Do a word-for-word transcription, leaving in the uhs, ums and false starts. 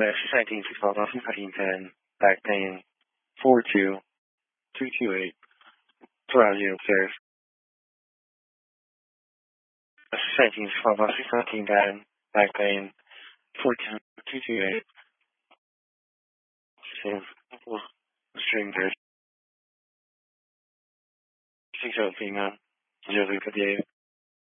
six nineteen, six twelve, six nineteen, ten, back pain, four two, two two eight, two zero upstairs. six nineteen, six twelve, six nineteen, ten, back pain, four two, two two eight. Same. String there. six zero three nine, zero three fifty eight.